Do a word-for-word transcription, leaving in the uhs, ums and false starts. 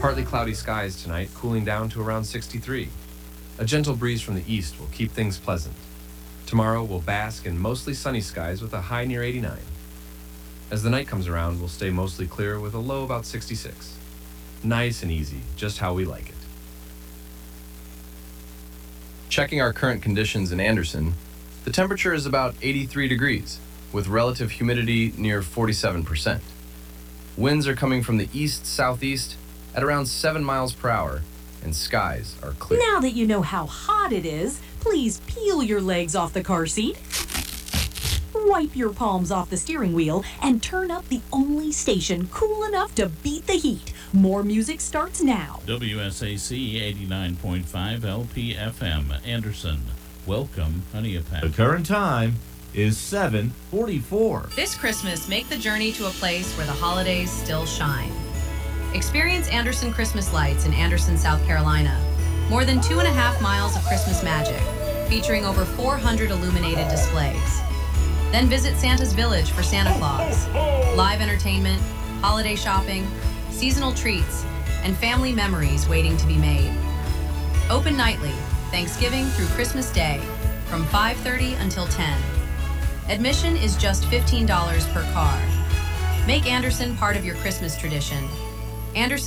Partly cloudy skies tonight, cooling down to around sixty-three. A gentle breeze from the east will keep things pleasant. Tomorrow we'll bask in mostly sunny skies with a high near eighty-nine. As the night comes around, we'll stay mostly clear with a low about sixty-six. Nice and easy, just how we like it. Checking our current conditions in Anderson, the temperature is about eighty-three degrees, with relative humidity near forty-seven percent. Winds are coming from the east-southeast at around seven miles per hour, and skies are clear. Now that you know how hot it is, please peel your legs off the car seat, wipe your palms off the steering wheel, and turn up the only station cool enough to beat the heat. More music starts now. W S A C eighty-nine point five L P F M, Anderson. Welcome, Honeyapatch. The current time is seven forty-four. This Christmas, make the journey to a place where the holidays still shine. Experience Anderson Christmas Lights in Anderson, South Carolina. More than two and a half miles of Christmas magic, featuring over four hundred illuminated displays. Then visit Santa's Village for Santa Claus. Live entertainment, holiday shopping, seasonal treats, and family memories waiting to be made. Open nightly, Thanksgiving through Christmas Day, from five thirty until ten. Admission is just fifteen dollars per car. Make Anderson part of your Christmas tradition. Anderson